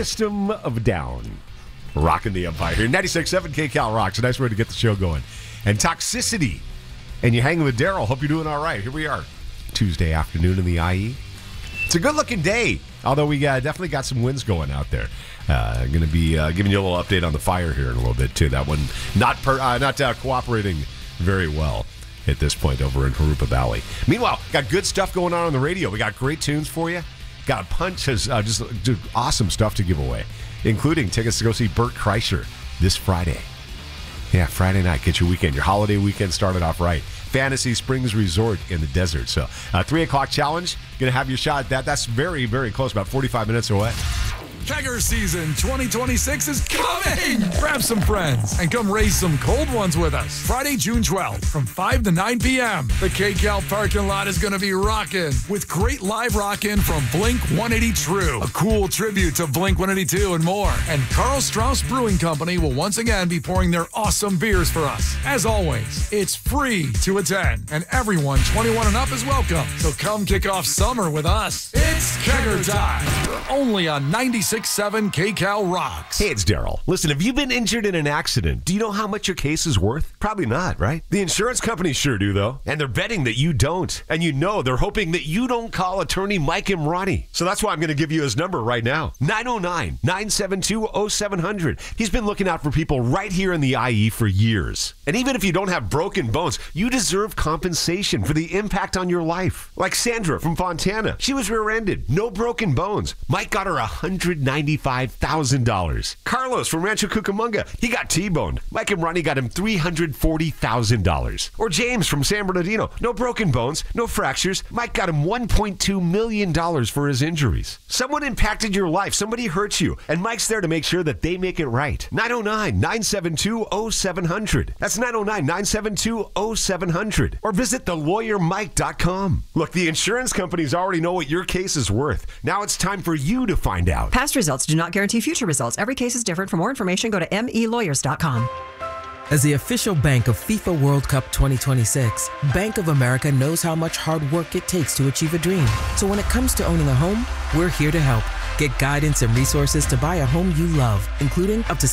System of a Down. Rocking the Empire here. 96.7 KCal rocks. A nice way to get the show going. And Toxicity. And you're hanging with Daryl. Hope you're doing all right. Here we are. Tuesday afternoon in the IE. It's a good-looking day, although we definitely got some winds going out there. Going to be giving you a little update on the fire here in a little bit, too. That one not cooperating very well at this point over in Harupa Valley. Meanwhile, got good stuff going on the radio. We got great tunes for you. Got a punch of just awesome stuff to give away, including tickets to go see Bert Kreischer this Friday. Yeah, Friday night. Get your weekend. Your holiday weekend started off right. Fantasy Springs Resort in the desert. So, 3 o'clock challenge. Going to have your shot at that. That's very, very close. About 45 minutes away. Kegger season 2026 is coming! Grab some friends and come raise some cold ones with us. Friday, June 12th from 5 to 9 p.m. The KCal parking lot is going to be rocking with great live rockin' from Blink-182 True, a cool tribute to Blink-182 and more. And Karl Strauss Brewing Company will once again be pouring their awesome beers for us. As always, it's free to attend and everyone 21 and up is welcome. So come kick off summer with us. It's Kegger time. Only on 96.7 KCal rocks. Hey, it's Daryl. Listen, have you been injured in an accident? Do you know how much your case is worth? Probably not, right? The insurance companies sure do, though. And they're betting that you don't. And you know they're hoping that you don't call attorney Mike Imrani. So that's why I'm going to give you his number right now. 909-972-0700. He's been looking out for people right here in the IE for years. And even if you don't have broken bones, you deserve compensation for the impact on your life. Like Sandra from Fontana. She was rear-ended. No broken bones. Mike got her $195,000. Carlos from Rancho Cucamonga, he got T-boned. Mike and Ronnie got him $340,000. Or James from San Bernardino, no broken bones, no fractures. Mike got him $1.2 million for his injuries. Someone impacted your life, somebody hurt you, and Mike's there to make sure that they make it right. 909-972-0700. That's 909-972-0700. Or visit thelawyermike.com. Look, the insurance companies already know what your case is worth. Now it's time for you to find out. Past results do not guarantee future results. Every case is different. For more information, go to melawyers.com. As the official bank of FIFA World Cup 2026, Bank of America knows how much hard work it takes to achieve a dream. So when it comes to owning a home, we're here to help. Get guidance and resources to buy a home you love, including up to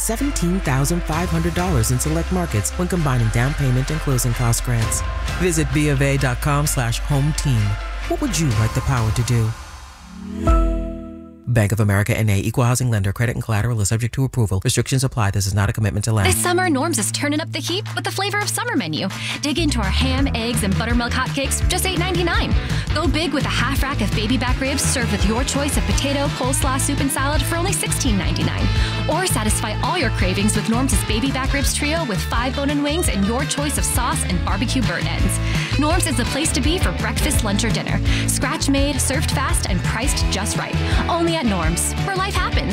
$17,500 in select markets when combining down payment and closing cost grants. Visit BofA.com/home team. What would you like the power to do? Bank of America N.A. Equal Housing Lender. Credit and collateral is subject to approval. Restrictions apply. This is not a commitment to lend. This summer, Norm's is turning up the heat with the flavor of summer menu. Dig into our ham, eggs, and buttermilk hotcakes, just $8.99. Go big with a half rack of baby back ribs served with your choice of potato, coleslaw, soup, and salad for only $16.99. Or satisfy all your cravings with Norm's baby back ribs trio with 5 bone-in wings and your choice of sauce and barbecue burnt ends. Norm's is the place to be for breakfast, lunch, or dinner. Scratch made, served fast, and priced just right. Only at Norm's, where life happens.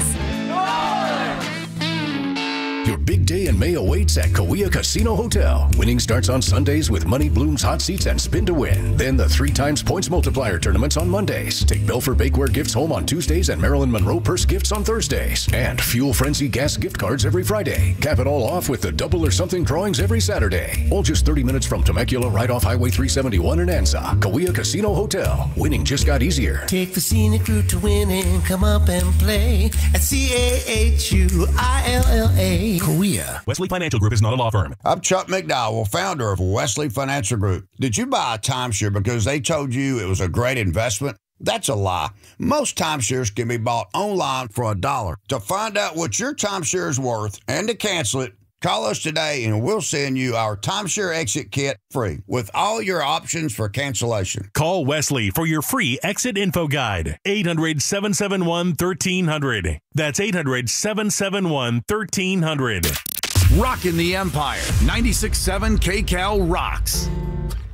Your big day in May awaits at Kauai Casino Hotel. Winning starts on Sundays with Money Blooms Hot Seats and Spin to Win. Then the 3 times points multiplier tournaments on Mondays. Take Belfer Bakeware gifts home on Tuesdays and Marilyn Monroe purse gifts on Thursdays. And Fuel Frenzy gas gift cards every Friday. Cap it all off with the double or something drawings every Saturday. All just 30 minutes from Temecula right off Highway 371 in Anza. Kauai Casino Hotel. Winning just got easier. Take the scenic route to winning. Come up and play at CAHUILLA. Kauai. Wesley Financial Group is not a law firm. I'm Chuck McDowell, founder of Wesley Financial Group. Did you buy a timeshare because they told you it was a great investment? That's a lie. Most timeshares can be bought online for $1. To find out what your timeshare is worth and to cancel it, call us today and we'll send you our timeshare exit kit free with all your options for cancellation. Call Wesley for your free exit info guide. 800-771-1300. That's 800-771-1300. Rockin' the Empire. 96.7 KCal rocks.